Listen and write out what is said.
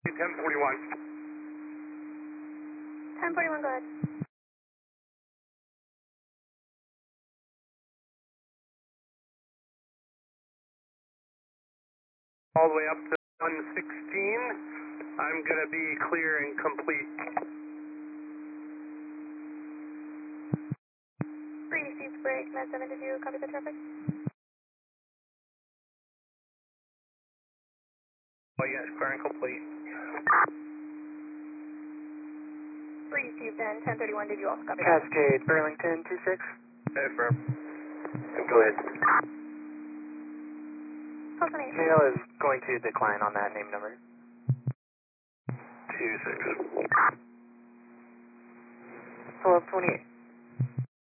1041. 1041, go ahead. All the way up to 116. I'm going to be clear and complete. Received break, Med 7, did you copy the traffic? Oh yes, clear and complete. Received then, 1031, did you also copy that? Cascade, Burlington 26. Affirm. Go ahead. Confirmation. KL is going to decline on that name number. 26. Pull up 28.